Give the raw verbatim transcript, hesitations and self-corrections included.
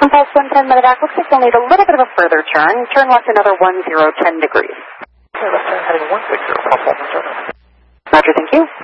Impulse one ten Medevac, looks like you'll need a little bit of a further turn. Turn left another one zero ten degrees. Okay, left turn heading one six zero, possible turn. Roger, thank you.